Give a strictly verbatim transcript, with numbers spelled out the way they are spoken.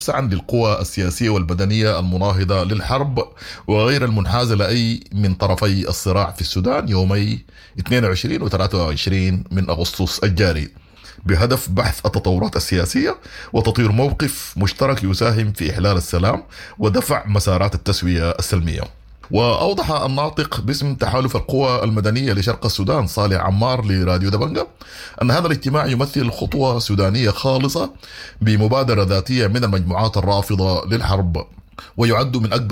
عن للقوى السياسية والمدنية المناهضة للحرب وغير المنحازة لأي من طرفي الصراع في السودان يومي اثنين وعشرين و ثلاثة وعشرين من أغسطس الجاري، بهدف بحث التطورات السياسية وتطوير موقف مشترك يساهم في إحلال السلام ودفع مسارات التسوية السلمية. وأوضح الناطق باسم تحالف القوى المدنية لشرق السودان صالح عمار لراديو دبنجة أن هذا الاجتماع يمثل خطوة سودانية خالصة بمبادرة ذاتية من المجموعات الرافضة للحرب، ويعد من أكبر